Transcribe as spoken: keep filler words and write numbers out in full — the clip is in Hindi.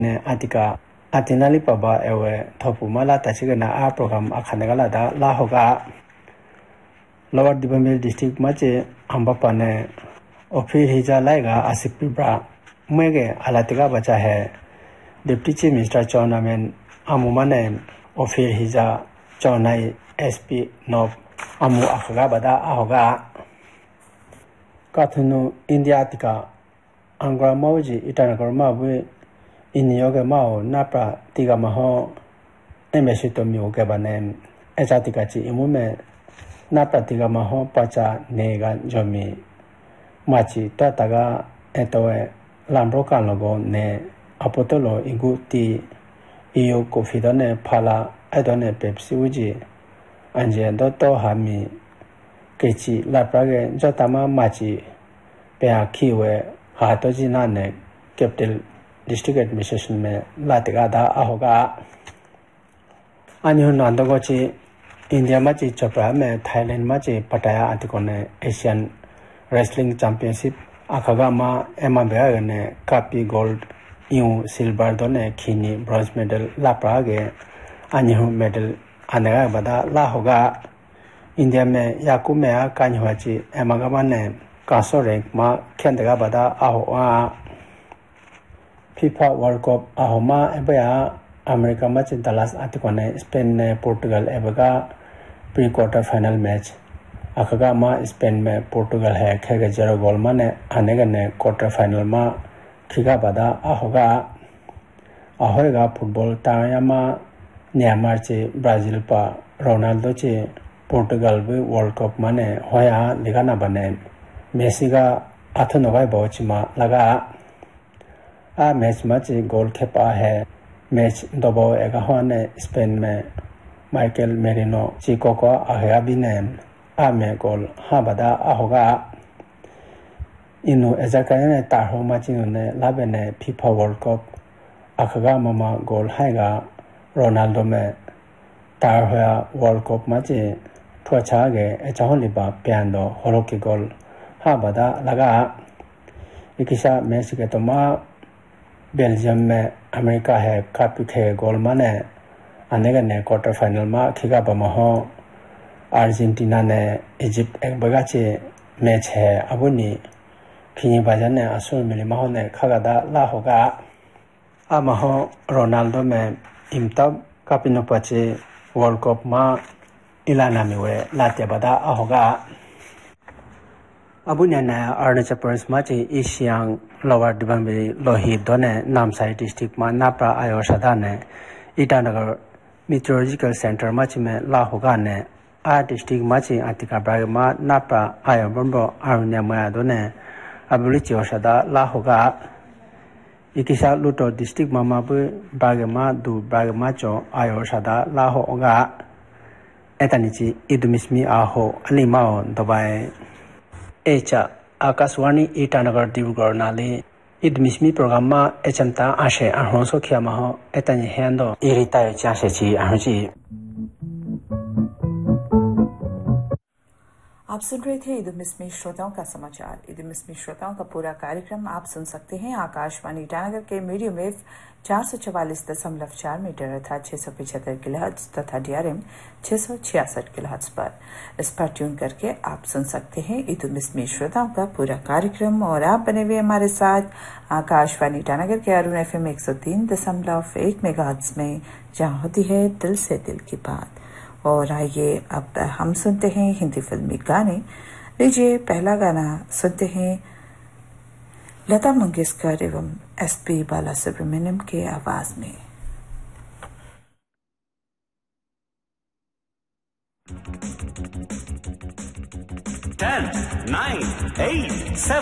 ne atika atinali paba ewe thopu mala tachigana a program akhanegala da la hoga Lower Dibamil district mache ambapa ne office hija laiga asik pibra mwege alatika bacha hai Deputy Chief Minister Chaunamen amuma ne office hija chaunai S P Nob amu akhaga bada ahoga Kathunu India tika Angra Mauji Itanakar Mabu in Yoga Mao Napa Tiga Maho Emeshito Myoga Banem Ejatikachi Imume Napa Tiga Maho Pacha Nega Jomi Machi Tataga Etoe Lambroka Logo Ne Apotolo Iguti Iyo Kofidone Pala Edone Pepsi Uji Anje Doto Hami Kechi Laprage Jotama Machi Pea Kiwe Hatoji Nane Capital District Administration में लातेगा दा ahoga अन्य नांदोगोची इंडिया में ची चपरा में थाईलैंड में ची पटाया आतिकोने एशियन रेसलिंग चैंपियनशिप आखगा मा एमा बेगा ने कापी गोल्ड यू सिल्वर दोने खीनी ब्रॉन्ज मेडल लापरागे अन्य मेडल आनेगा बदा ला होगा इंडिया में याकू में आ कान्युआची एमागा ने कांसो रैंक मा खेंदेगा बदा ahoa FIFA World Cup ahoma ebaya America match Dallas atikone Spain ne Portugal ebaga pre quarter final match akaga ma Spain में Portugal है खेगा zero goal माने आनेगा ने quarter final मा खिगा बदा ahoga ahoगा फुटबॉल तायामा न्यामार चे ब्राजील पा रोनाल्डो चे Portugal भी World Cup माने होया लिगाना बने मेसी का आथनोगाई बहुचिमा लगा आ मैच में गोल खेपा है मैच दबो एगाहों ने स्पेन में माइकल मेरिनो चिको को आया भी ने आ में गोल हाँ बदा ahoga इनु एजाकाय ने तारो माचिनो ने लाबे ने फीफा वर्ल्ड कप आखगा ममा गोल हाइगा रोनाल्डो में तार होया वर्ल्ड कप माचे ठोचागे एचाहों लिबा प्यानो होरोकी गोल हाँ बदा लगा इकिसा मैच के तो मा बेल्जियम में अमेरिका है काफी थे गोल माने आनेगा ने क्वार्टर फाइनल में खिगा बमहो अर्जेंटीना ने इजिप्ट एक बगाचे मैच है अबुनी खिनी बाजन ने असुर मिली महो ने खगादा ला होगा आ महो रोनाल्डो में इमतब कापिनो पचे वर्ल्ड कप में इलाना में वे लाते बदा होगा अबुने ने अरुणाचल प्रदेश माचे एशियांग लोअर दिबांगबेरी लोही दोने नामसाई डिस्ट्रिक्ट में नापरा आयो सदा ने ईटानगर मीटरोलॉजिकल सेंटर माचे में ला होगा ने आ डिस्ट्रिक्ट माचे आतिका ब्राग मा नापरा आयो बंबो अरुण्या मया दोने अबुलिचियो सदा ला होगा इकिसा लुटो डिस्ट्रिक्ट मा माबु ब्राग मा दु ब्राग मा चो आयो सदा ला होगा एतानिची इदुमिस्मी आहो अनिमाओ दबाए एचा आकाशवाणी ईटानगर डिब्रुगढ़ नाले इदमिस्मी प्रोग्राम मा एचमता आशे अहोसो खियामा हो एतनि हेंदो इरिता चासेची अहजी आप सुन रहे थे इदमिस्मी श्रोताओं का समाचार। इदमिस्मी श्रोताओं का पूरा कार्यक्रम आप सुन सकते हैं आकाशवाणी ईटानगर के मीडियम वेव चार सौ चवालीस दशमलव चार मीटर अर्थात छह सौ पिछहत्तर किलोहर्ट्ज तथा डीआरएम छह सौ छियासठ किलोहर्ट्ज पर इस पर ट्यून करके आप सुन सकते हैं इदमिस्मी श्रोताओं का पूरा कार्यक्रम। और आप बने हुए हमारे साथ आकाशवाणी ईटानगर के अरुण एफएम एक सौ तीन दशमलव एक मेगाहर्ट्ज में, जहाँ होती है दिल से दिल की बात। और आइए अब हम सुनते हैं हिंदी फिल्मी गाने। लीजिए पहला गाना सुनते हैं लता मंगेशकर एवं एस पी बालासुब्रमण्यम के आवाज में। Ten, nine, eight, seven